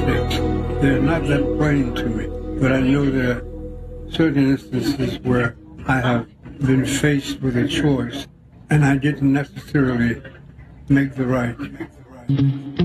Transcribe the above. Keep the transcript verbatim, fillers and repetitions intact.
politics. They're not that plain to me, but I know there are certain instances where I have been faced with a choice, and I didn't necessarily make the right.